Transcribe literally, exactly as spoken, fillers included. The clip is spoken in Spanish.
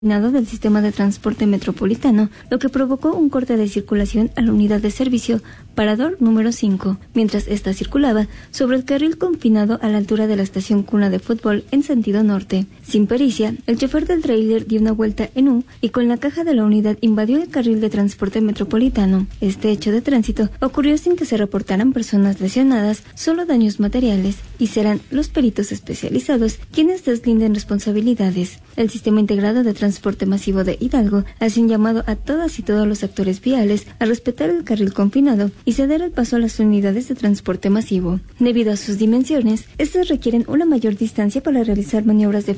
del sistema de transporte metropolitano, lo que provocó un corte de circulación a la unidad de servicio Parador número cinco, mientras esta circulaba sobre el carril confinado a la altura de la estación Cuna de Fútbol en sentido norte. Sin pericia, el chofer del tráiler dio una vuelta en U y con la caja de la unidad invadió el carril de transporte metropolitano. Este hecho de tránsito ocurrió sin que se reportaran personas lesionadas, solo daños materiales, y serán los peritos especializados quienes deslinden responsabilidades. El Sistema Integrado de Transporte Masivo de Hidalgo hace un llamado a todas y todos los actores viales a respetar el carril confinado y ceder el paso a las unidades de transporte masivo. Debido a sus dimensiones, estas requieren una mayor distancia para realizar maniobras de